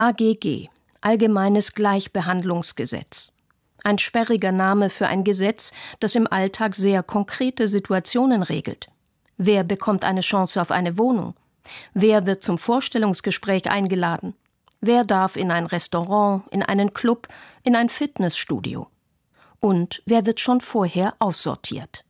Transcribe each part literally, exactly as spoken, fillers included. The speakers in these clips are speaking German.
A G G, Allgemeines Gleichbehandlungsgesetz. Ein sperriger Name für ein Gesetz, das im Alltag sehr konkrete Situationen regelt. Wer bekommt eine Chance auf eine Wohnung? Wer wird zum Vorstellungsgespräch eingeladen? Wer darf in ein Restaurant, in einen Club, in ein Fitnessstudio? Und wer wird schon vorher aussortiert?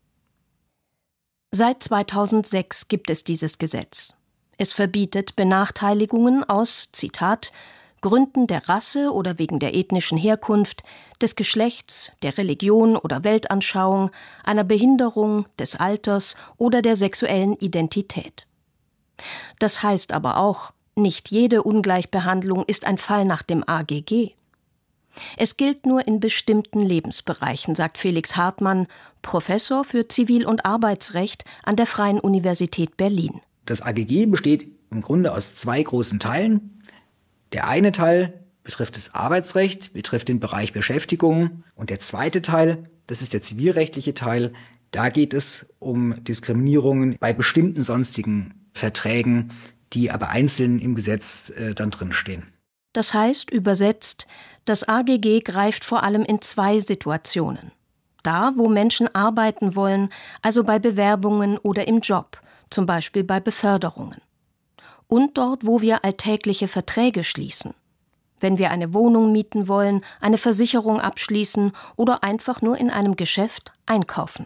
Seit zweitausendsechs gibt es dieses Gesetz. Es verbietet Benachteiligungen aus, Zitat, Gründen der Rasse oder wegen der ethnischen Herkunft, des Geschlechts, der Religion oder Weltanschauung, einer Behinderung, des Alters oder der sexuellen Identität. Das heißt aber auch, nicht jede Ungleichbehandlung ist ein Fall nach dem A G G. Es gilt nur in bestimmten Lebensbereichen, sagt Felix Hartmann, Professor für Zivil- und Arbeitsrecht an der Freien Universität Berlin. Das A G G besteht im Grunde aus zwei großen Teilen. Der eine Teil betrifft das Arbeitsrecht, betrifft den Bereich Beschäftigung. Und der zweite Teil, das ist der zivilrechtliche Teil, da geht es um Diskriminierungen bei bestimmten sonstigen Verträgen, die aber einzeln im Gesetz äh, dann drinstehen. Das heißt, übersetzt, das A G G greift vor allem in zwei Situationen. Da, wo Menschen arbeiten wollen, also bei Bewerbungen oder im Job, zum Beispiel bei Beförderungen. Und dort, wo wir alltägliche Verträge schließen. Wenn wir eine Wohnung mieten wollen, eine Versicherung abschließen oder einfach nur in einem Geschäft einkaufen.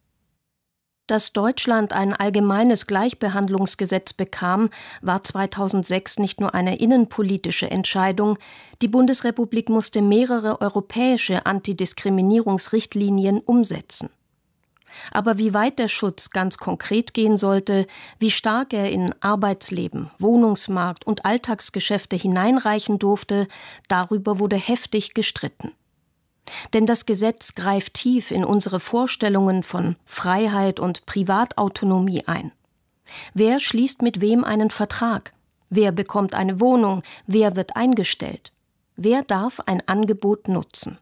Dass Deutschland ein allgemeines Gleichbehandlungsgesetz bekam, war zweitausendsechs nicht nur eine innenpolitische Entscheidung. Die Bundesrepublik musste mehrere europäische Antidiskriminierungsrichtlinien umsetzen. Aber wie weit der Schutz ganz konkret gehen sollte, wie stark er in Arbeitsleben, Wohnungsmarkt und Alltagsgeschäfte hineinreichen durfte, darüber wurde heftig gestritten. Denn das Gesetz greift tief in unsere Vorstellungen von Freiheit und Privatautonomie ein. Wer schließt mit wem einen Vertrag? Wer bekommt eine Wohnung? Wer wird eingestellt? Wer darf ein Angebot nutzen?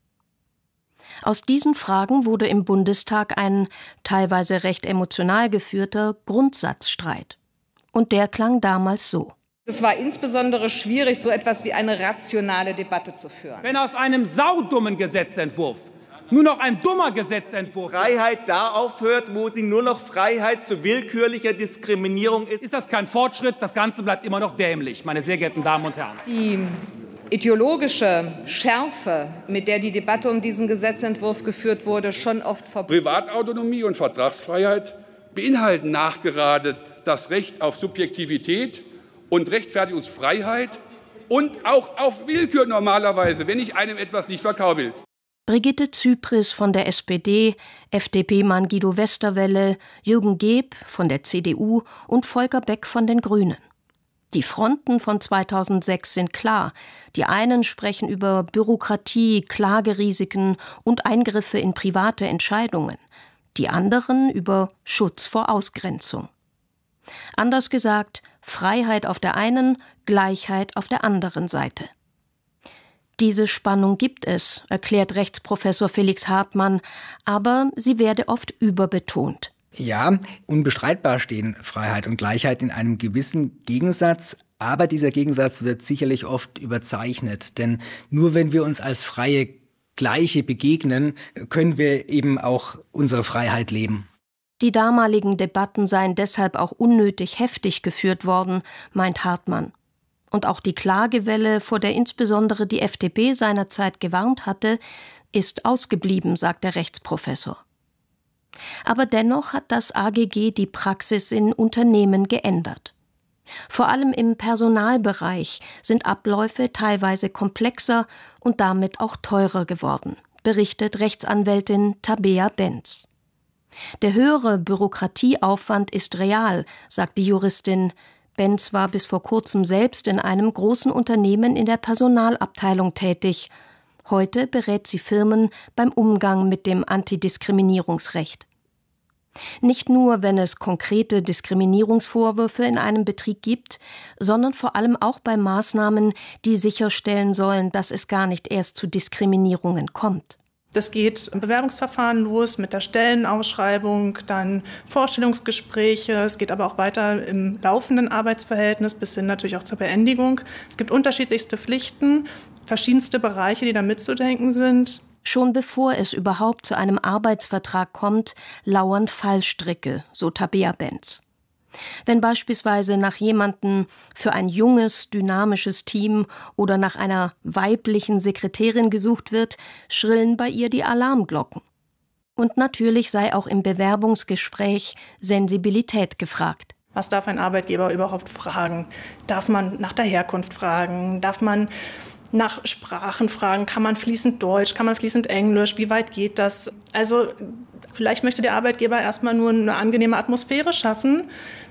Aus diesen Fragen wurde im Bundestag ein teilweise recht emotional geführter Grundsatzstreit. Und der klang damals so. Es war insbesondere schwierig, so etwas wie eine rationale Debatte zu führen. Wenn aus einem saudummen Gesetzentwurf nur noch ein dummer Gesetzentwurf Freiheit da aufhört, wo sie nur noch Freiheit zu willkürlicher Diskriminierung ist, ist das kein Fortschritt. Das Ganze bleibt immer noch dämlich, meine sehr geehrten Damen und Herren. Die ideologische Schärfe, mit der die Debatte um diesen Gesetzentwurf geführt wurde, schon oft vorbei. Privatautonomie und Vertragsfreiheit beinhalten nachgerade das Recht auf Subjektivität und Rechtfertigungsfreiheit und auch auf Willkür normalerweise, wenn ich einem etwas nicht verkaufen will. Brigitte Zypris von der S P D, F D P-Mann Guido Westerwelle, Jürgen Geeb von der C D U und Volker Beck von den Grünen. Die Fronten von zweitausendsechs sind klar. Die einen sprechen über Bürokratie, Klagerisiken und Eingriffe in private Entscheidungen. Die anderen über Schutz vor Ausgrenzung. Anders gesagt, Freiheit auf der einen, Gleichheit auf der anderen Seite. Diese Spannung gibt es, erklärt Rechtsprofessor Felix Hartmann, aber sie werde oft überbetont. Ja, unbestreitbar stehen Freiheit und Gleichheit in einem gewissen Gegensatz, aber dieser Gegensatz wird sicherlich oft überzeichnet, denn nur wenn wir uns als freie Gleiche begegnen, können wir eben auch unsere Freiheit leben. Die damaligen Debatten seien deshalb auch unnötig heftig geführt worden, meint Hartmann. Und auch die Klagewelle, vor der insbesondere die F D P seinerzeit gewarnt hatte, ist ausgeblieben, sagt der Rechtsprofessor. Aber dennoch hat das A G G die Praxis in Unternehmen geändert. Vor allem im Personalbereich sind Abläufe teilweise komplexer und damit auch teurer geworden, berichtet Rechtsanwältin Tabea Benz. Der höhere Bürokratieaufwand ist real, sagt die Juristin. Benz war bis vor kurzem selbst in einem großen Unternehmen in der Personalabteilung tätig. Heute berät sie Firmen beim Umgang mit dem Antidiskriminierungsrecht. Nicht nur, wenn es konkrete Diskriminierungsvorwürfe in einem Betrieb gibt, sondern vor allem auch bei Maßnahmen, die sicherstellen sollen, dass es gar nicht erst zu Diskriminierungen kommt. Das geht im Bewerbungsverfahren los mit der Stellenausschreibung, dann Vorstellungsgespräche. Es geht aber auch weiter im laufenden Arbeitsverhältnis bis hin natürlich auch zur Beendigung. Es gibt unterschiedlichste Pflichten, verschiedenste Bereiche, die da mitzudenken sind. Schon bevor es überhaupt zu einem Arbeitsvertrag kommt, lauern Fallstricke, so Tabea Benz. Wenn beispielsweise nach jemandem für ein junges, dynamisches Team oder nach einer weiblichen Sekretärin gesucht wird, schrillen bei ihr die Alarmglocken. Und natürlich sei auch im Bewerbungsgespräch Sensibilität gefragt. Was darf ein Arbeitgeber überhaupt fragen? Darf man nach der Herkunft fragen? Darf man nach Sprachen fragen? Kann man fließend Deutsch? Kann man fließend Englisch? Wie weit geht das? Also vielleicht möchte der Arbeitgeber erstmal nur eine angenehme Atmosphäre schaffen.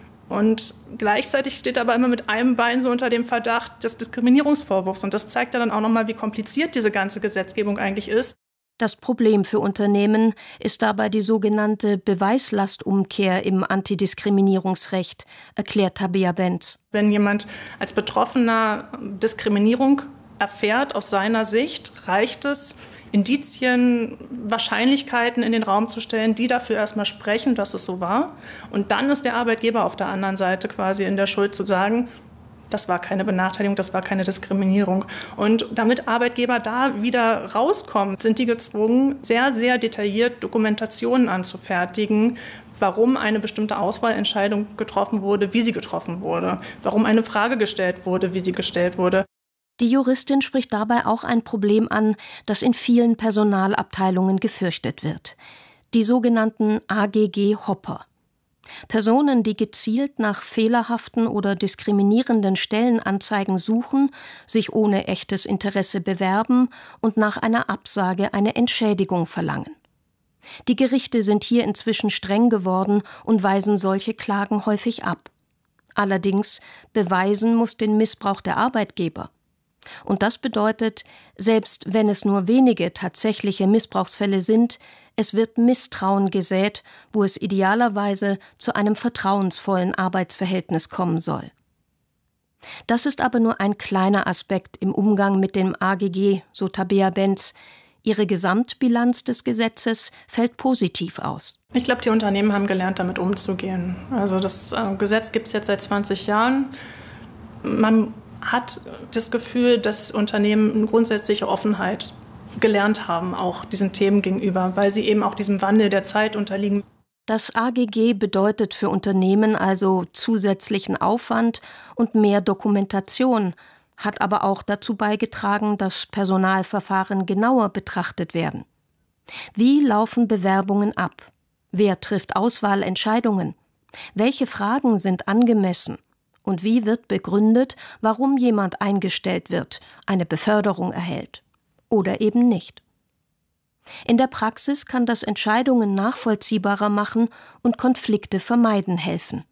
Und gleichzeitig steht aber immer mit einem Bein so unter dem Verdacht des Diskriminierungsvorwurfs. Und das zeigt ja dann auch nochmal, wie kompliziert diese ganze Gesetzgebung eigentlich ist. Das Problem für Unternehmen ist dabei die sogenannte Beweislastumkehr im Antidiskriminierungsrecht, erklärt Tabea Benz. Wenn jemand als Betroffener Diskriminierung erfährt, aus seiner Sicht reicht es, Indizien, Wahrscheinlichkeiten in den Raum zu stellen, die dafür erstmal sprechen, dass es so war. Und dann ist der Arbeitgeber auf der anderen Seite quasi in der Schuld zu sagen, das war keine Benachteiligung, das war keine Diskriminierung. Und damit Arbeitgeber da wieder rauskommen, sind die gezwungen, sehr, sehr detailliert Dokumentationen anzufertigen, warum eine bestimmte Auswahlentscheidung getroffen wurde, wie sie getroffen wurde, warum eine Frage gestellt wurde, wie sie gestellt wurde. Die Juristin spricht dabei auch ein Problem an, das in vielen Personalabteilungen gefürchtet wird: die sogenannten A G G-Hopper. Personen, die gezielt nach fehlerhaften oder diskriminierenden Stellenanzeigen suchen, sich ohne echtes Interesse bewerben und nach einer Absage eine Entschädigung verlangen. Die Gerichte sind hier inzwischen streng geworden und weisen solche Klagen häufig ab. Allerdings beweisen muss den Missbrauch der Arbeitgeber. Und das bedeutet, selbst wenn es nur wenige tatsächliche Missbrauchsfälle sind, es wird Misstrauen gesät, wo es idealerweise zu einem vertrauensvollen Arbeitsverhältnis kommen soll. Das ist aber nur ein kleiner Aspekt im Umgang mit dem A G G, so Tabea Benz. Ihre Gesamtbilanz des Gesetzes fällt positiv aus. Ich glaube, die Unternehmen haben gelernt, damit umzugehen. Also das äh, Gesetz gibt es jetzt seit zwanzig Jahren. Man hat das Gefühl, dass Unternehmen eine grundsätzliche Offenheit gelernt haben, auch diesen Themen gegenüber, weil sie eben auch diesem Wandel der Zeit unterliegen. Das A G G bedeutet für Unternehmen also zusätzlichen Aufwand und mehr Dokumentation, hat aber auch dazu beigetragen, dass Personalverfahren genauer betrachtet werden. Wie laufen Bewerbungen ab? Wer trifft Auswahlentscheidungen? Welche Fragen sind angemessen? Und wie wird begründet, warum jemand eingestellt wird, eine Beförderung erhält oder eben nicht? In der Praxis kann das Entscheidungen nachvollziehbarer machen und Konflikte vermeiden helfen.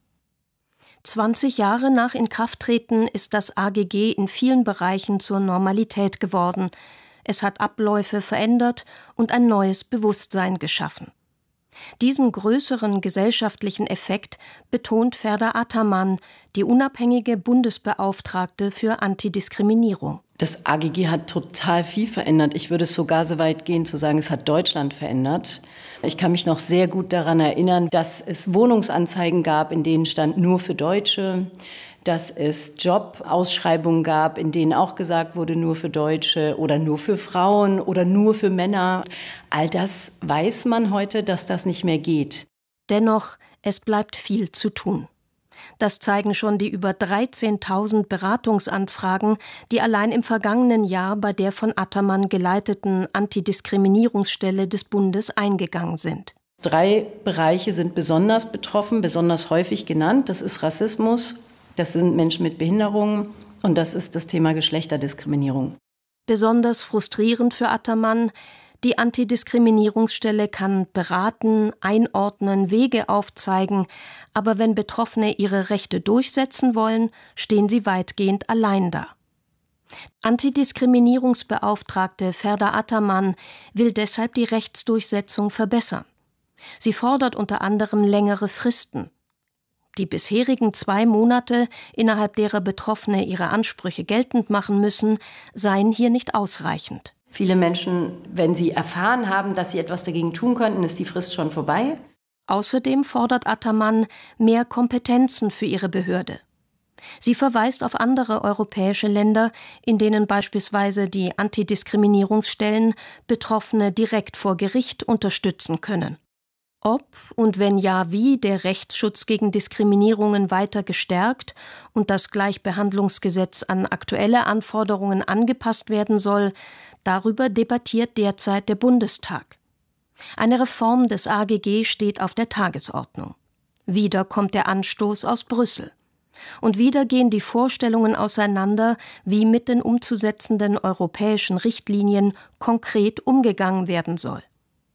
zwanzig Jahre nach Inkrafttreten ist das A G G in vielen Bereichen zur Normalität geworden. Es hat Abläufe verändert und ein neues Bewusstsein geschaffen. Diesen größeren gesellschaftlichen Effekt betont Ferda Ataman, die unabhängige Bundesbeauftragte für Antidiskriminierung. Das A G G hat total viel verändert. Ich würde es sogar so weit gehen zu sagen, es hat Deutschland verändert. Ich kann mich noch sehr gut daran erinnern, dass es Wohnungsanzeigen gab, in denen stand nur für Deutsche, dass es Jobausschreibungen gab, in denen auch gesagt wurde, nur für Deutsche oder nur für Frauen oder nur für Männer. All das weiß man heute, dass das nicht mehr geht. Dennoch, es bleibt viel zu tun. Das zeigen schon die über dreizehntausend Beratungsanfragen, die allein im vergangenen Jahr bei der von Ataman geleiteten Antidiskriminierungsstelle des Bundes eingegangen sind. Drei Bereiche sind besonders betroffen, besonders häufig genannt. Das ist Rassismus, das sind Menschen mit Behinderungen und das ist das Thema Geschlechterdiskriminierung. Besonders frustrierend für Ataman: die Antidiskriminierungsstelle kann beraten, einordnen, Wege aufzeigen, aber wenn Betroffene ihre Rechte durchsetzen wollen, stehen sie weitgehend allein da. Antidiskriminierungsbeauftragte Ferda Ataman will deshalb die Rechtsdurchsetzung verbessern. Sie fordert unter anderem längere Fristen. Die bisherigen zwei Monate, innerhalb derer Betroffene ihre Ansprüche geltend machen müssen, seien hier nicht ausreichend. Viele Menschen, wenn sie erfahren haben, dass sie etwas dagegen tun könnten, ist die Frist schon vorbei. Außerdem fordert Ataman mehr Kompetenzen für ihre Behörde. Sie verweist auf andere europäische Länder, in denen beispielsweise die Antidiskriminierungsstellen Betroffene direkt vor Gericht unterstützen können. Ob und wenn ja, wie der Rechtsschutz gegen Diskriminierungen weiter gestärkt und das Gleichbehandlungsgesetz an aktuelle Anforderungen angepasst werden soll, darüber debattiert derzeit der Bundestag. Eine Reform des A G G steht auf der Tagesordnung. Wieder kommt der Anstoß aus Brüssel. Und wieder gehen die Vorstellungen auseinander, wie mit den umzusetzenden europäischen Richtlinien konkret umgegangen werden soll.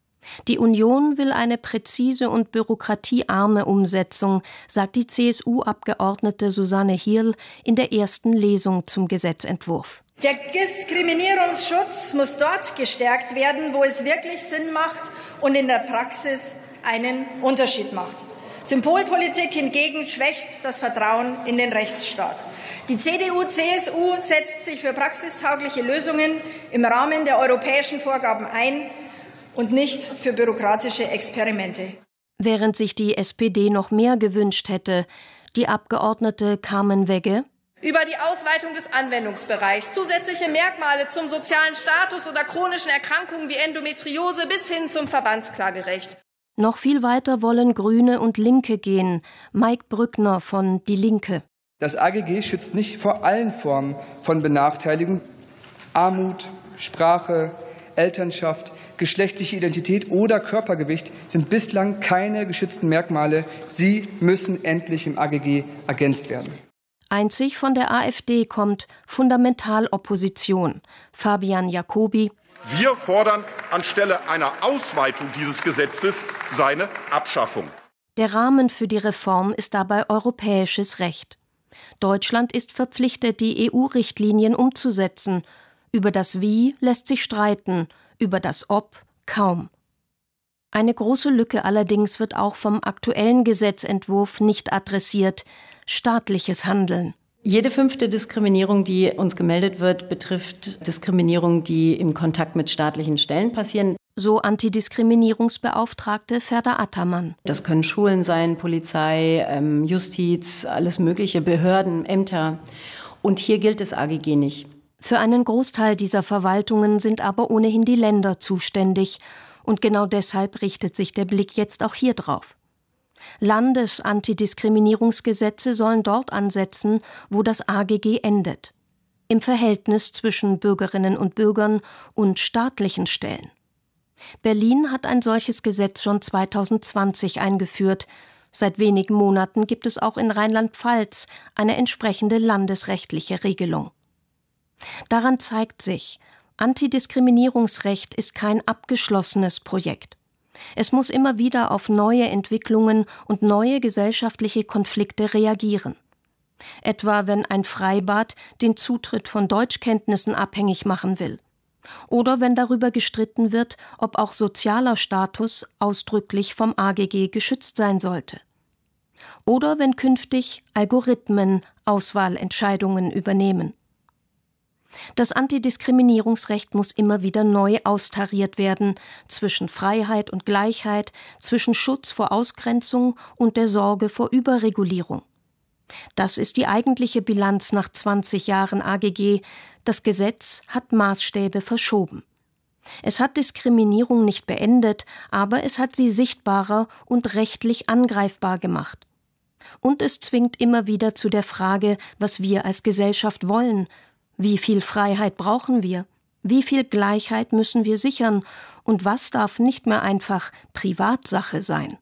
Die Union will eine präzise und bürokratiearme Umsetzung, sagt die C S U-Abgeordnete Susanne Hirl in der ersten Lesung zum Gesetzentwurf. Der Diskriminierungsschutz muss dort gestärkt werden, wo es wirklich Sinn macht und in der Praxis einen Unterschied macht. Symbolpolitik hingegen schwächt das Vertrauen in den Rechtsstaat. Die C D U C S U setzt sich für praxistaugliche Lösungen im Rahmen der europäischen Vorgaben ein und nicht für bürokratische Experimente. Während sich die S P D noch mehr gewünscht hätte, die Abgeordnete Carmen Wegge: Über die Ausweitung des Anwendungsbereichs, zusätzliche Merkmale zum sozialen Status oder chronischen Erkrankungen wie Endometriose bis hin zum Verbandsklagerecht. Noch viel weiter wollen Grüne und Linke gehen. Mike Brückner von Die Linke. Das A G G schützt nicht vor allen Formen von Benachteiligung. Armut, Sprache, Elternschaft, geschlechtliche Identität oder Körpergewicht sind bislang keine geschützten Merkmale. Sie müssen endlich im A G G ergänzt werden. Einzig von der AfD kommt Fundamentalopposition. Fabian Jacobi: Wir fordern anstelle einer Ausweitung dieses Gesetzes seine Abschaffung. Der Rahmen für die Reform ist dabei europäisches Recht. Deutschland ist verpflichtet, die E U-Richtlinien umzusetzen. Über das Wie lässt sich streiten, über das Ob kaum. Eine große Lücke allerdings wird auch vom aktuellen Gesetzentwurf nicht adressiert: staatliches Handeln. Jede fünfte Diskriminierung, die uns gemeldet wird, betrifft Diskriminierung, die im Kontakt mit staatlichen Stellen passieren. So Antidiskriminierungsbeauftragte Ferda Ataman. Das können Schulen sein, Polizei, Justiz, alles mögliche, Behörden, Ämter. Und hier gilt das A G G nicht. Für einen Großteil dieser Verwaltungen sind aber ohnehin die Länder zuständig. Und genau deshalb richtet sich der Blick jetzt auch hier drauf. Landesantidiskriminierungsgesetze sollen dort ansetzen, wo das A G G endet. Im Verhältnis zwischen Bürgerinnen und Bürgern und staatlichen Stellen. Berlin hat ein solches Gesetz schon zweitausendzwanzig eingeführt. Seit wenigen Monaten gibt es auch in Rheinland-Pfalz eine entsprechende landesrechtliche Regelung. Daran zeigt sich, Antidiskriminierungsrecht ist kein abgeschlossenes Projekt. Es muss immer wieder auf neue Entwicklungen und neue gesellschaftliche Konflikte reagieren. Etwa wenn ein Freibad den Zutritt von Deutschkenntnissen abhängig machen will. Oder wenn darüber gestritten wird, ob auch sozialer Status ausdrücklich vom A G G geschützt sein sollte. Oder wenn künftig Algorithmen Auswahlentscheidungen übernehmen. Das Antidiskriminierungsrecht muss immer wieder neu austariert werden, zwischen Freiheit und Gleichheit, zwischen Schutz vor Ausgrenzung und der Sorge vor Überregulierung. Das ist die eigentliche Bilanz nach zwanzig Jahren A G G. Das Gesetz hat Maßstäbe verschoben. Es hat Diskriminierung nicht beendet, aber es hat sie sichtbarer und rechtlich angreifbar gemacht. Und es zwingt immer wieder zu der Frage, was wir als Gesellschaft wollen. Wie viel Freiheit brauchen wir? Wie viel Gleichheit müssen wir sichern? Und was darf nicht mehr einfach Privatsache sein?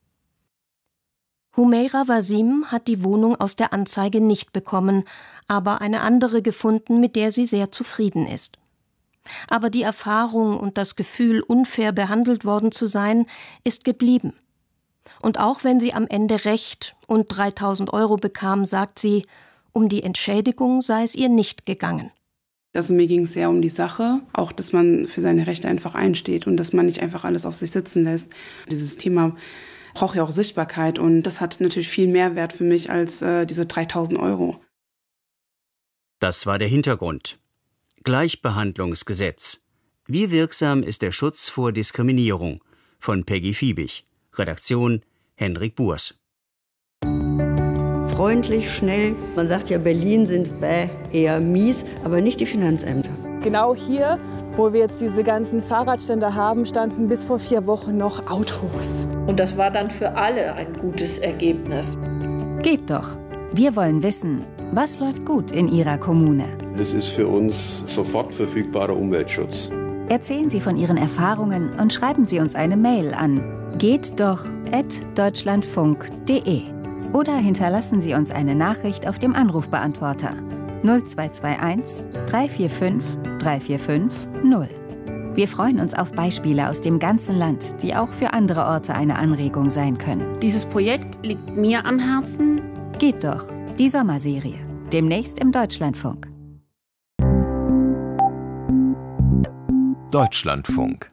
Humeira Wasim hat die Wohnung aus der Anzeige nicht bekommen, aber eine andere gefunden, mit der sie sehr zufrieden ist. Aber die Erfahrung und das Gefühl, unfair behandelt worden zu sein, ist geblieben. Und auch wenn sie am Ende Recht und dreitausend Euro bekam, sagt sie, um die Entschädigung sei es ihr nicht gegangen. Also mir ging es sehr um die Sache, auch dass man für seine Rechte einfach einsteht und dass man nicht einfach alles auf sich sitzen lässt. Dieses Thema braucht ja auch Sichtbarkeit und das hat natürlich viel mehr Wert für mich als äh, diese dreitausend Euro. Das war der Hintergrund. Gleichbehandlungsgesetz. Wie wirksam ist der Schutz vor Diskriminierung? Von Peggy Fiebig. Redaktion Henrik Burs. Freundlich, schnell. Man sagt ja, Berlin sind bäh, eher mies, aber nicht die Finanzämter. Genau hier, wo wir jetzt diese ganzen Fahrradständer haben, standen bis vor vier Wochen noch Autos. Und das war dann für alle ein gutes Ergebnis. Geht doch. Wir wollen wissen, was läuft gut in Ihrer Kommune. Das ist für uns sofort verfügbarer Umweltschutz. Erzählen Sie von Ihren Erfahrungen und schreiben Sie uns eine Mail an geht doch at deutschlandfunk punkt de oder hinterlassen Sie uns eine Nachricht auf dem Anrufbeantworter null zwei zwei eins drei vier fünf drei vier fünf null. Wir freuen uns auf Beispiele aus dem ganzen Land, die auch für andere Orte eine Anregung sein können. Dieses Projekt liegt mir am Herzen. Geht doch, die Sommerserie. Demnächst im Deutschlandfunk. Deutschlandfunk.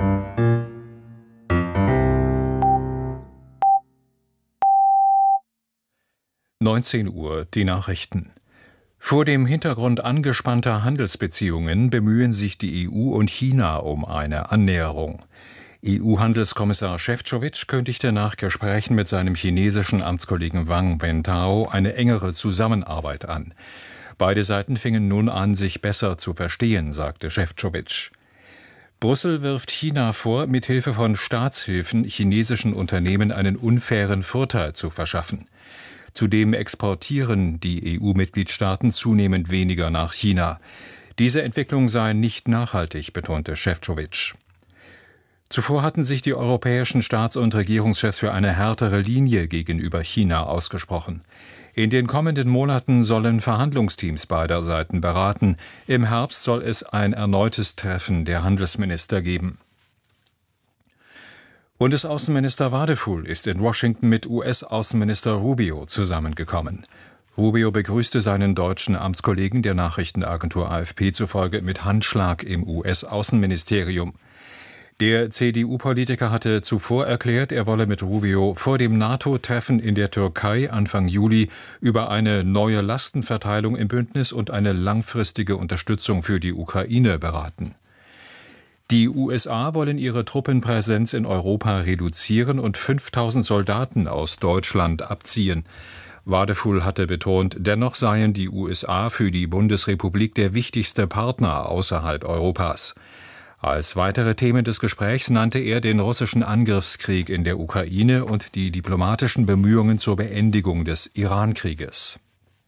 neunzehn Uhr, die Nachrichten. Vor dem Hintergrund angespannter Handelsbeziehungen bemühen sich die E U und China um eine Annäherung. E U-Handelskommissar Šefčovič kündigte nach Gesprächen mit seinem chinesischen Amtskollegen Wang Wentao eine engere Zusammenarbeit an. Beide Seiten fingen nun an, sich besser zu verstehen, sagte Šefčovič. Brüssel wirft China vor, mithilfe von Staatshilfen chinesischen Unternehmen einen unfairen Vorteil zu verschaffen. Zudem exportieren die E U-Mitgliedstaaten zunehmend weniger nach China. Diese Entwicklung sei nicht nachhaltig, betonte Šefčovič. Zuvor hatten sich die europäischen Staats- und Regierungschefs für eine härtere Linie gegenüber China ausgesprochen. In den kommenden Monaten sollen Verhandlungsteams beider Seiten beraten. Im Herbst soll es ein erneutes Treffen der Handelsminister geben. Bundesaußenminister Wadefuhl ist in Washington mit U S-Außenminister Rubio zusammengekommen. Rubio begrüßte seinen deutschen Amtskollegen der Nachrichtenagentur A F P zufolge mit Handschlag im U S-Außenministerium. Der C D U-Politiker hatte zuvor erklärt, er wolle mit Rubio vor dem NATO-Treffen in der Türkei Anfang Juli über eine neue Lastenverteilung im Bündnis und eine langfristige Unterstützung für die Ukraine beraten. Die U S A wollen ihre Truppenpräsenz in Europa reduzieren und fünftausend Soldaten aus Deutschland abziehen. Wadefuhl hatte betont, dennoch seien die U S A für die Bundesrepublik der wichtigste Partner außerhalb Europas. Als weitere Themen des Gesprächs nannte er den russischen Angriffskrieg in der Ukraine und die diplomatischen Bemühungen zur Beendigung des Iran-Krieges.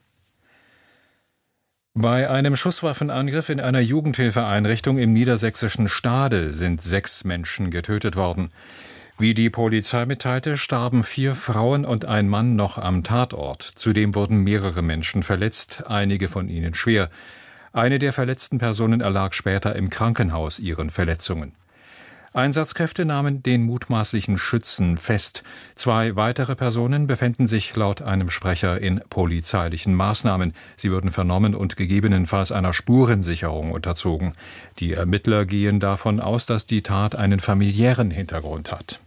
Bei einem Schusswaffenangriff in einer Jugendhilfeeinrichtung im niedersächsischen Stade sind sechs Menschen getötet worden. Wie die Polizei mitteilte, starben vier Frauen und ein Mann noch am Tatort. Zudem wurden mehrere Menschen verletzt, einige von ihnen schwer. Eine der verletzten Personen erlag später im Krankenhaus ihren Verletzungen. Einsatzkräfte nahmen den mutmaßlichen Schützen fest. Zwei weitere Personen befänden sich laut einem Sprecher in polizeilichen Maßnahmen. Sie würden vernommen und gegebenenfalls einer Spurensicherung unterzogen. Die Ermittler gehen davon aus, dass die Tat einen familiären Hintergrund hat.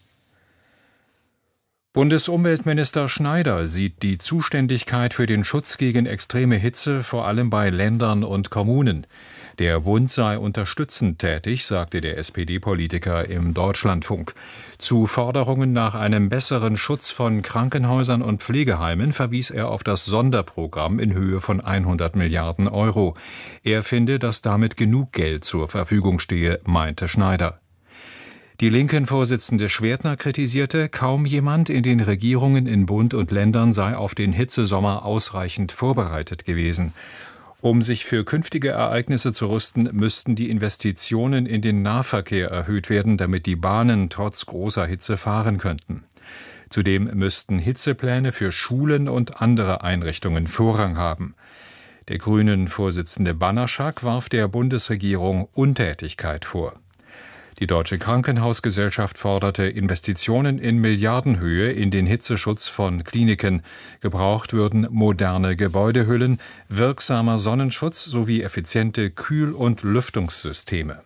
Bundesumweltminister Schneider sieht die Zuständigkeit für den Schutz gegen extreme Hitze vor allem bei Ländern und Kommunen. Der Bund sei unterstützend tätig, sagte der S P D-Politiker im Deutschlandfunk. Zu Forderungen nach einem besseren Schutz von Krankenhäusern und Pflegeheimen verwies er auf das Sonderprogramm in Höhe von hundert Milliarden Euro. Er finde, dass damit genug Geld zur Verfügung stehe, meinte Schneider. Die Linken-Vorsitzende Schwertner kritisierte, kaum jemand in den Regierungen in Bund und Ländern sei auf den Hitzesommer ausreichend vorbereitet gewesen. Um sich für künftige Ereignisse zu rüsten, müssten die Investitionen in den Nahverkehr erhöht werden, damit die Bahnen trotz großer Hitze fahren könnten. Zudem müssten Hitzepläne für Schulen und andere Einrichtungen Vorrang haben. Der Grünen-Vorsitzende Banaszak warf der Bundesregierung Untätigkeit vor. Die Deutsche Krankenhausgesellschaft forderte Investitionen in Milliardenhöhe in den Hitzeschutz von Kliniken. Gebraucht würden moderne Gebäudehüllen, wirksamer Sonnenschutz sowie effiziente Kühl- und Lüftungssysteme.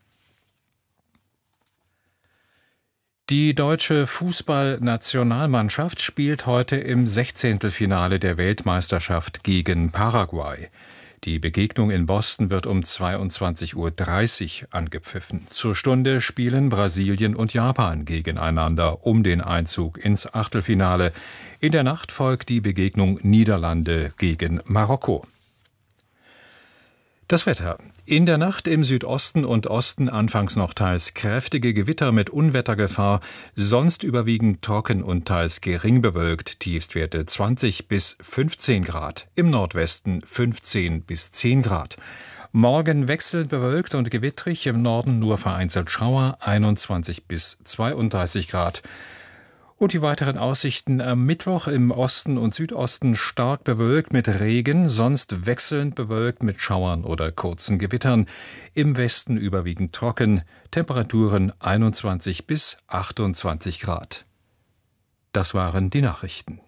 Die deutsche Fußballnationalmannschaft spielt heute im Sechzehntelfinale der Weltmeisterschaft gegen Paraguay. Die Begegnung in Boston wird um zweiundzwanzig Uhr dreißig angepfiffen. Zur Stunde spielen Brasilien und Japan gegeneinander um den Einzug ins Achtelfinale. In der Nacht folgt die Begegnung Niederlande gegen Marokko. Das Wetter. In der Nacht im Südosten und Osten anfangs noch teils kräftige Gewitter mit Unwettergefahr, sonst überwiegend trocken und teils gering bewölkt, Tiefstwerte zwanzig bis fünfzehn Grad, im Nordwesten fünfzehn bis zehn Grad. Morgen wechselnd bewölkt und gewittrig, im Norden nur vereinzelt Schauer, einundzwanzig bis zweiunddreißig Grad. Und die weiteren Aussichten: am Mittwoch im Osten und Südosten stark bewölkt mit Regen, sonst wechselnd bewölkt mit Schauern oder kurzen Gewittern. Im Westen überwiegend trocken, Temperaturen einundzwanzig bis achtundzwanzig Grad. Das waren die Nachrichten.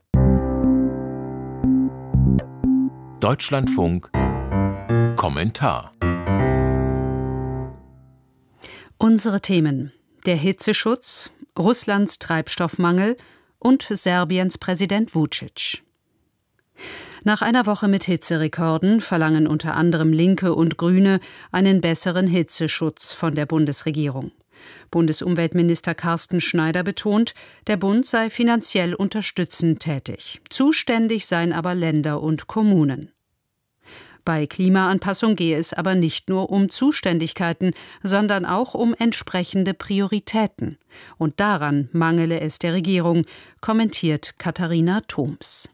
Deutschlandfunk Kommentar. Unsere Themen: der Hitzeschutz, Russlands Treibstoffmangel und Serbiens Präsident Vučić. Nach einer Woche mit Hitzerekorden verlangen unter anderem Linke und Grüne einen besseren Hitzeschutz von der Bundesregierung. Bundesumweltminister Carsten Schneider betont, der Bund sei finanziell unterstützend tätig. Zuständig seien aber Länder und Kommunen. Bei Klimaanpassung gehe es aber nicht nur um Zuständigkeiten, sondern auch um entsprechende Prioritäten. Und daran mangele es der Regierung, kommentiert Katharina Thoms.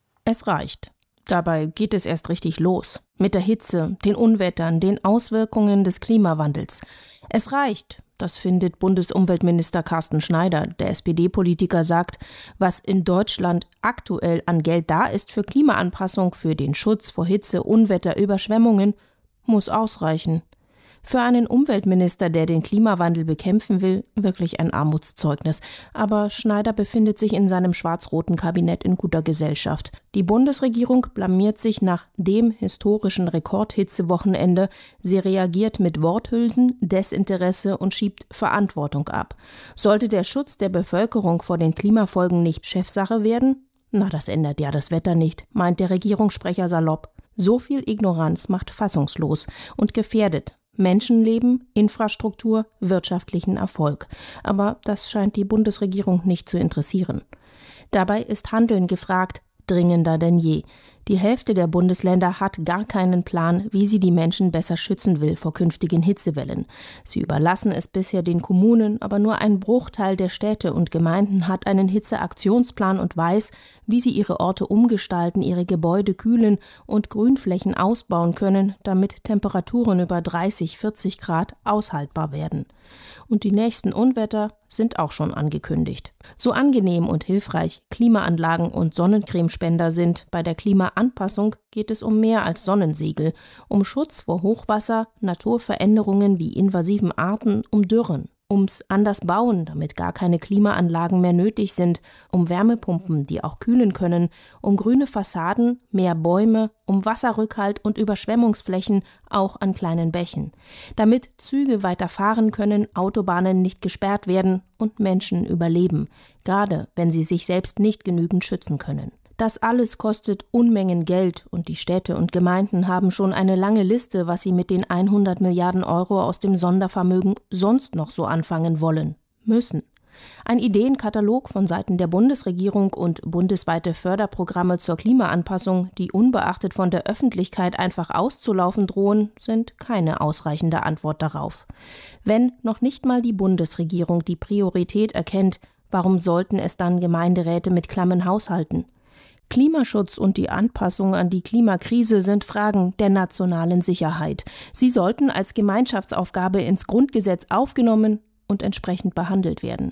Es reicht. Dabei geht es erst richtig los. Mit der Hitze, den Unwettern, den Auswirkungen des Klimawandels. Es reicht. Das findet Bundesumweltminister Carsten Schneider. Der S P D-Politiker sagt, was in Deutschland aktuell an Geld da ist für Klimaanpassung, für den Schutz vor Hitze, Unwetter, Überschwemmungen, muss ausreichen. Für einen Umweltminister, der den Klimawandel bekämpfen will, wirklich ein Armutszeugnis. Aber Schneider befindet sich in seinem schwarz-roten Kabinett in guter Gesellschaft. Die Bundesregierung blamiert sich nach dem historischen Rekordhitzewochenende. Sie reagiert mit Worthülsen, Desinteresse und schiebt Verantwortung ab. Sollte der Schutz der Bevölkerung vor den Klimafolgen nicht Chefsache werden? Na, das ändert ja das Wetter nicht, meint der Regierungssprecher salopp. So viel Ignoranz macht fassungslos und gefährdet Menschenleben, Infrastruktur, wirtschaftlichen Erfolg. Aber das scheint die Bundesregierung nicht zu interessieren. Dabei ist Handeln gefragt, dringender denn je. Die Hälfte der Bundesländer hat gar keinen Plan, wie sie die Menschen besser schützen will vor künftigen Hitzewellen. Sie überlassen es bisher den Kommunen, aber nur ein Bruchteil der Städte und Gemeinden hat einen Hitzeaktionsplan und weiß, wie sie ihre Orte umgestalten, ihre Gebäude kühlen und Grünflächen ausbauen können, damit Temperaturen über dreißig, vierzig Grad aushaltbar werden. Und die nächsten Unwetter sind auch schon angekündigt. So angenehm und hilfreich Klimaanlagen und Sonnencremespender sind, bei der Klimaanpassung geht es um mehr als Sonnensegel, um Schutz vor Hochwasser, Naturveränderungen wie invasiven Arten, um Dürren. Ums anders bauen, damit gar keine Klimaanlagen mehr nötig sind, um Wärmepumpen, die auch kühlen können, um grüne Fassaden, mehr Bäume, um Wasserrückhalt und Überschwemmungsflächen, auch an kleinen Bächen. Damit Züge weiter fahren können, Autobahnen nicht gesperrt werden und Menschen überleben, gerade wenn sie sich selbst nicht genügend schützen können. Das alles kostet Unmengen Geld und die Städte und Gemeinden haben schon eine lange Liste, was sie mit den hundert Milliarden Euro aus dem Sondervermögen sonst noch so anfangen wollen, müssen. Ein Ideenkatalog von Seiten der Bundesregierung und bundesweite Förderprogramme zur Klimaanpassung, die unbeachtet von der Öffentlichkeit einfach auszulaufen drohen, sind keine ausreichende Antwort darauf. Wenn noch nicht mal die Bundesregierung die Priorität erkennt, warum sollten es dann Gemeinderäte mit klammen haushalten? Klimaschutz und die Anpassung an die Klimakrise sind Fragen der nationalen Sicherheit. Sie sollten als Gemeinschaftsaufgabe ins Grundgesetz aufgenommen und entsprechend behandelt werden.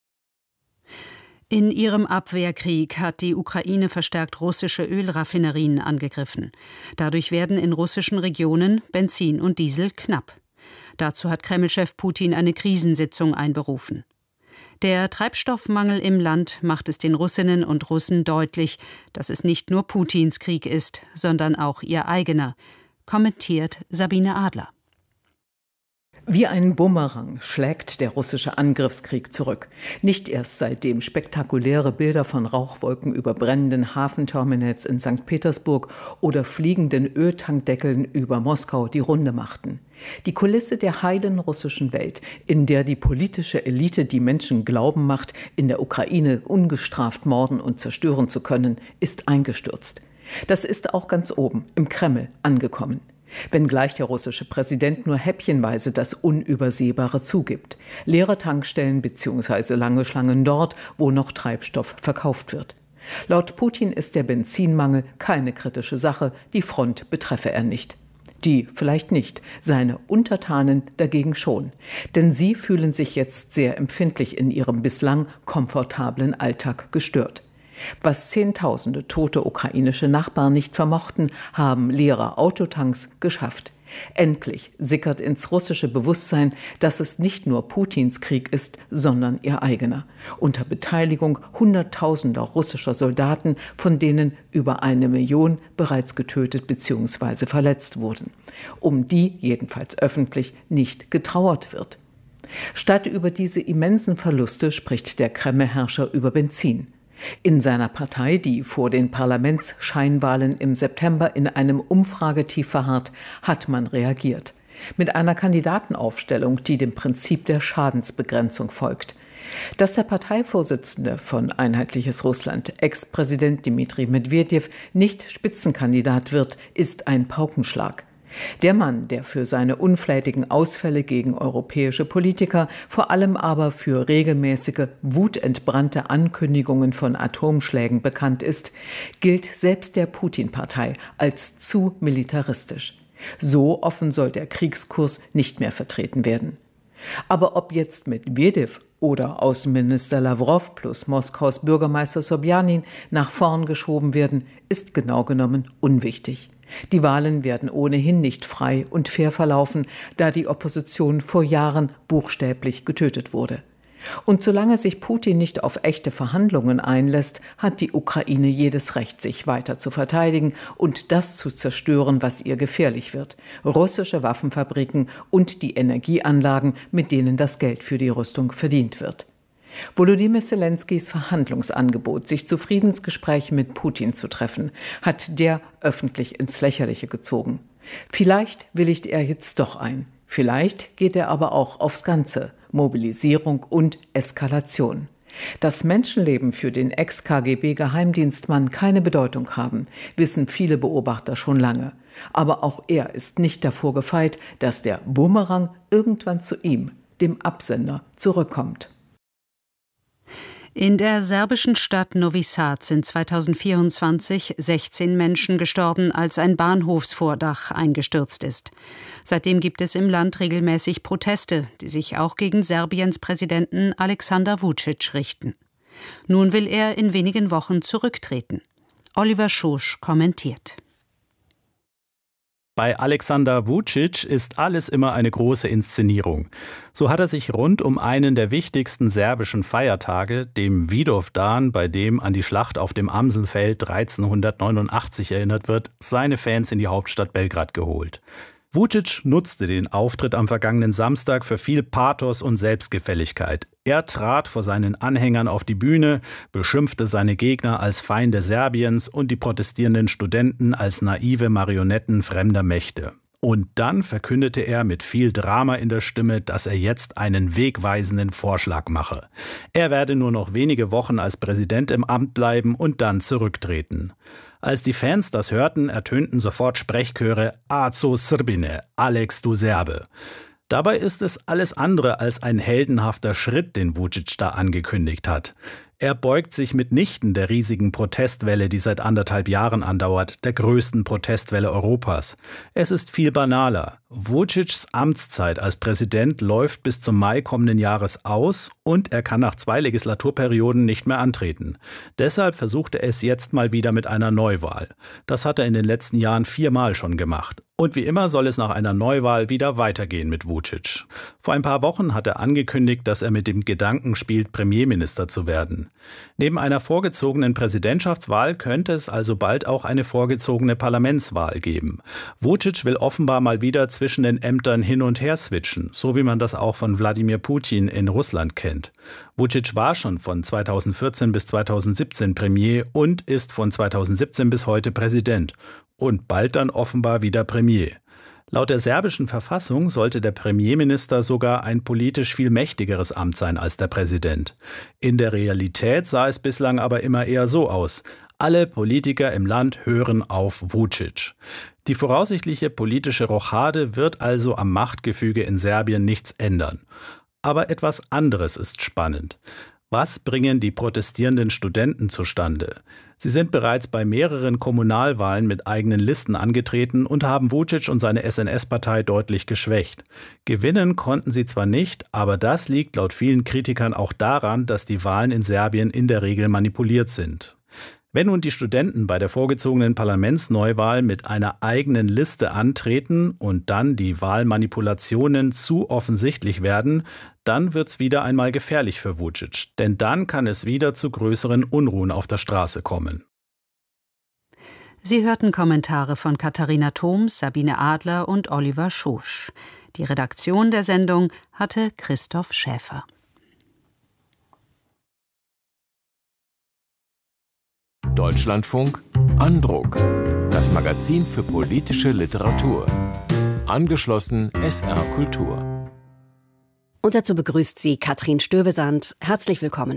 In ihrem Abwehrkrieg hat die Ukraine verstärkt russische Ölraffinerien angegriffen. Dadurch werden in russischen Regionen Benzin und Diesel knapp. Dazu hat Kreml-Chef Putin eine Krisensitzung einberufen. Der Treibstoffmangel im Land macht es den Russinnen und Russen deutlich, dass es nicht nur Putins Krieg ist, sondern auch ihr eigener, kommentiert Sabine Adler. Wie ein Bumerang schlägt der russische Angriffskrieg zurück. Nicht erst seitdem spektakuläre Bilder von Rauchwolken über brennenden Hafenterminals in Sankt Petersburg oder fliegenden Öltankdeckeln über Moskau die Runde machten. Die Kulisse der heilen russischen Welt, in der die politische Elite die Menschen glauben macht, in der Ukraine ungestraft morden und zerstören zu können, ist eingestürzt. Das ist auch ganz oben, im Kreml, angekommen. Wenngleich der russische Präsident nur häppchenweise das Unübersehbare zugibt. Leere Tankstellen bzw. lange Schlangen dort, wo noch Treibstoff verkauft wird. Laut Putin ist der Benzinmangel keine kritische Sache, die Front betreffe er nicht. Die vielleicht nicht, seine Untertanen dagegen schon. Denn sie fühlen sich jetzt sehr empfindlich in ihrem bislang komfortablen Alltag gestört. Was Zehntausende tote ukrainische Nachbarn nicht vermochten, haben leere Autotanks geschafft. Endlich sickert ins russische Bewusstsein, dass es nicht nur Putins Krieg ist, sondern ihr eigener. Unter Beteiligung hunderttausender russischer Soldaten, von denen über eine Million bereits getötet bzw. verletzt wurden. Um die, jedenfalls öffentlich, nicht getrauert wird. Statt über diese immensen Verluste spricht der Kreml-Herrscher über Benzin. In seiner Partei, die vor den Parlamentsscheinwahlen im September in einem Umfragetief verharrt, hat man reagiert. Mit einer Kandidatenaufstellung, die dem Prinzip der Schadensbegrenzung folgt. Dass der Parteivorsitzende von Einheitliches Russland, Ex-Präsident Dmitri Medwedew, nicht Spitzenkandidat wird, ist ein Paukenschlag. Der Mann, der für seine unflätigen Ausfälle gegen europäische Politiker, vor allem aber für regelmäßige, wutentbrannte Ankündigungen von Atomschlägen bekannt ist, gilt selbst der Putin-Partei als zu militaristisch. So offen soll der Kriegskurs nicht mehr vertreten werden. Aber ob jetzt Medwedew oder Außenminister Lawrow plus Moskaus Bürgermeister Sobjanin nach vorn geschoben werden, ist genau genommen unwichtig. Die Wahlen werden ohnehin nicht frei und fair verlaufen, da die Opposition vor Jahren buchstäblich getötet wurde. Und solange sich Putin nicht auf echte Verhandlungen einlässt, hat die Ukraine jedes Recht, sich weiter zu verteidigen und das zu zerstören, was ihr gefährlich wird. Russische Waffenfabriken und die Energieanlagen, mit denen das Geld für die Rüstung verdient wird. Volodymyr Zelenskys Verhandlungsangebot, sich zu Friedensgesprächen mit Putin zu treffen, hat der öffentlich ins Lächerliche gezogen. Vielleicht willigt er jetzt doch ein. Vielleicht geht er aber auch aufs Ganze. Mobilisierung und Eskalation. Dass Menschenleben für den Ex-K G B-Geheimdienstmann keine Bedeutung haben, wissen viele Beobachter schon lange. Aber auch er ist nicht davor gefeit, dass der Bumerang irgendwann zu ihm, dem Absender, zurückkommt. In der serbischen Stadt Novi Sad sind zweitausendvierundzwanzig sechzehn Menschen gestorben, als ein Bahnhofsvordach eingestürzt ist. Seitdem gibt es im Land regelmäßig Proteste, die sich auch gegen Serbiens Präsidenten Aleksandar Vučić richten. Nun will er in wenigen Wochen zurücktreten. Oliver Schosch kommentiert. Bei Aleksandar Vučić ist alles immer eine große Inszenierung. So hat er sich rund um einen der wichtigsten serbischen Feiertage, dem Vidovdan, bei dem an die Schlacht auf dem Amselfeld dreizehnhundertneunundachtzig erinnert wird, seine Fans in die Hauptstadt Belgrad geholt. Vučić nutzte den Auftritt am vergangenen Samstag für viel Pathos und Selbstgefälligkeit. Er trat vor seinen Anhängern auf die Bühne, beschimpfte seine Gegner als Feinde Serbiens und die protestierenden Studenten als naive Marionetten fremder Mächte. Und dann verkündete er mit viel Drama in der Stimme, dass er jetzt einen wegweisenden Vorschlag mache. Er werde nur noch wenige Wochen als Präsident im Amt bleiben und dann zurücktreten. Als die Fans das hörten, ertönten sofort Sprechchöre Aco Srbine, Alex du Serbe. Dabei ist es alles andere als ein heldenhafter Schritt, den Vučić da angekündigt hat. Er beugt sich mitnichten der riesigen Protestwelle, die seit anderthalb Jahren andauert, der größten Protestwelle Europas. Es ist viel banaler. Vučićs Amtszeit als Präsident läuft bis zum Mai kommenden Jahres aus und er kann nach zwei Legislaturperioden nicht mehr antreten. Deshalb versucht er es jetzt mal wieder mit einer Neuwahl. Das hat er in den letzten Jahren viermal schon gemacht. Und wie immer soll es nach einer Neuwahl wieder weitergehen mit Vučić. Vor ein paar Wochen hat er angekündigt, dass er mit dem Gedanken spielt, Premierminister zu werden. Neben einer vorgezogenen Präsidentschaftswahl könnte es also bald auch eine vorgezogene Parlamentswahl geben. Vučić will offenbar mal wieder zwischen den Ämtern hin und her switchen, so wie man das auch von Wladimir Putin in Russland kennt. Vučić war schon von zweitausendvierzehn bis zweitausendsiebzehn Premier und ist von zweitausendsiebzehn bis heute Präsident. Und bald dann offenbar wieder Premier. Laut der serbischen Verfassung sollte der Premierminister sogar ein politisch viel mächtigeres Amt sein als der Präsident. In der Realität sah es bislang aber immer eher so aus. Alle Politiker im Land hören auf Vučić. Die voraussichtliche politische Rochade wird also am Machtgefüge in Serbien nichts ändern. Aber etwas anderes ist spannend. Was bringen die protestierenden Studenten zustande? Sie sind bereits bei mehreren Kommunalwahlen mit eigenen Listen angetreten und haben Vučić und seine S N S-Partei deutlich geschwächt. Gewinnen konnten sie zwar nicht, aber das liegt laut vielen Kritikern auch daran, dass die Wahlen in Serbien in der Regel manipuliert sind. Wenn nun die Studenten bei der vorgezogenen Parlamentsneuwahl mit einer eigenen Liste antreten und dann die Wahlmanipulationen zu offensichtlich werden, dann wird's wieder einmal gefährlich für Vučić, denn dann kann es wieder zu größeren Unruhen auf der Straße kommen. Sie hörten Kommentare von Katharina Thoms, Sabine Adler und Oliver Schosch. Die Redaktion der Sendung hatte Christoph Schäfer. Deutschlandfunk Andruck, das Magazin für politische Literatur. Angeschlossen S R Kultur. Und dazu begrüßt sie Katrin Stövesand. Herzlich willkommen.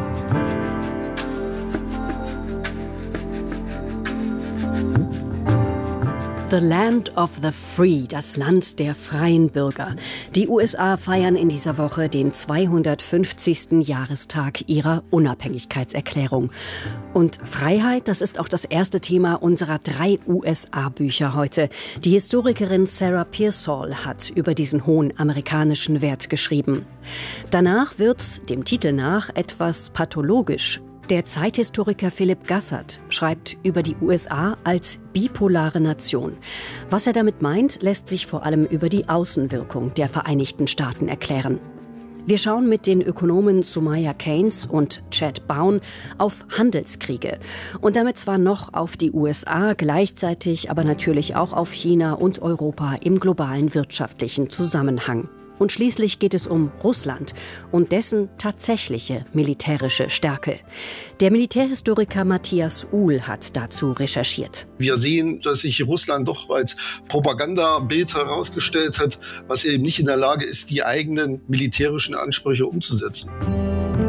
The Land of the Free, das Land der freien Bürger. Die U S A feiern in dieser Woche den zweihundertfünfzigsten Jahrestag ihrer Unabhängigkeitserklärung. Und Freiheit, das ist auch das erste Thema unserer drei U S A-Bücher heute. Die Historikerin Sarah Pearsall hat über diesen hohen amerikanischen Wert geschrieben. Danach wird, dem Titel nach, etwas pathologisch. Der Zeithistoriker Philipp Gassert schreibt über die U S A als bipolare Nation. Was er damit meint, lässt sich vor allem über die Außenwirkung der Vereinigten Staaten erklären. Wir schauen mit den Ökonomen Sumaya Keynes und Chad Bown auf Handelskriege. Und damit zwar noch auf die U S A, gleichzeitig aber natürlich auch auf China und Europa im globalen wirtschaftlichen Zusammenhang. Und schließlich geht es um Russland und dessen tatsächliche militärische Stärke. Der Militärhistoriker Matthias Uhl hat dazu recherchiert. Wir sehen, dass sich Russland doch als Propagandabild herausgestellt hat, was eben nicht in der Lage ist, die eigenen militärischen Ansprüche umzusetzen.